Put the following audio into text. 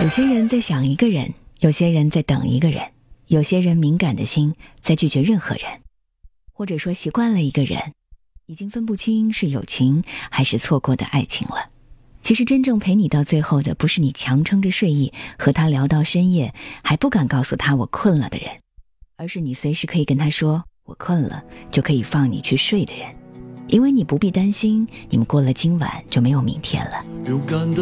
有些人在想一个人，有些人在等一个人，有些人敏感的心在拒绝任何人，或者说习惯了一个人，已经分不清是友情还是错过的爱情了。其实真正陪你到最后的，不是你强撑着睡意和他聊到深夜还不敢告诉他我困了的人，而是你随时可以跟他说我困了，就可以放你去睡的人。因为你不必担心，你们过了今晚就没有明天了。 勇敢的